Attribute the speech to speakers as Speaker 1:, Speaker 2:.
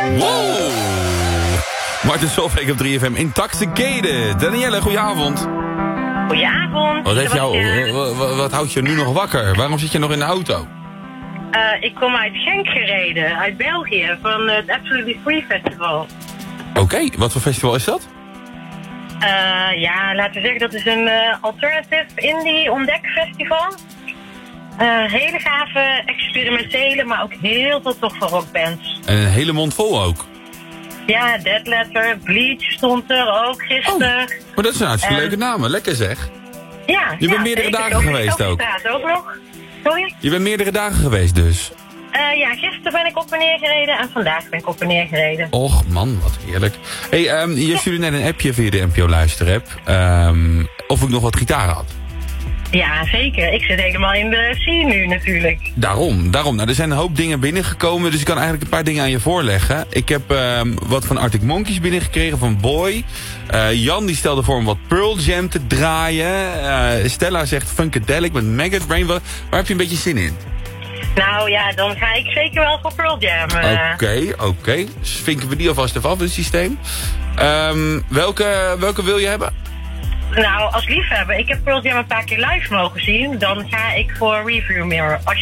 Speaker 1: Wow! Martin Solveig op 3FM. Intoxicated. Danielle, goedenavond.
Speaker 2: Goedenavond.
Speaker 1: Wat houdt je nu nog wakker? Waarom zit je nog in de auto?
Speaker 2: Ik kom uit Genk gereden, uit België, van het Absolutely Free Festival.
Speaker 1: Oké, wat voor festival is dat?
Speaker 2: Laten we zeggen, dat is een alternative indie ontdekfestival. Hele gave, experimentele, maar ook heel veel toffe rockbands.
Speaker 1: En een hele mond vol ook.
Speaker 2: Ja, Dead Letter, Bleach stond er ook gisteren.
Speaker 1: Oh, maar dat is een hartstikke leuke namen, lekker zeg.
Speaker 2: Ja,
Speaker 1: je bent meerdere dagen geweest ook.
Speaker 2: Ook nog. Sorry?
Speaker 1: Je bent meerdere dagen geweest dus.
Speaker 2: Gisteren ben ik op en neer gereden en vandaag ben ik op en neer gereden.
Speaker 1: Och man, wat heerlijk. Hey, je stuurde net een appje via de NPO Luisterapp. Of ik nog wat gitaar had.
Speaker 2: Ja, zeker. Ik zit helemaal in de scene nu natuurlijk.
Speaker 1: Daarom. Nou, er zijn een hoop dingen binnengekomen, dus ik kan eigenlijk een paar dingen aan je voorleggen. Ik heb wat van Arctic Monkeys binnengekregen, van Boy. Jan die stelde voor om wat Pearl Jam te draaien. Stella zegt Funkadelic met Maggot Brain. Waar heb je een beetje zin in?
Speaker 2: Nou ja, dan ga ik zeker wel voor Pearl Jam.
Speaker 1: Oké. Dus vinken we die alvast even af in het systeem. Welke wil je hebben?
Speaker 2: Nou, als liefhebber, ik heb Pearl Jam een paar keer live mogen zien. Dan ga ik voor Review Mirror.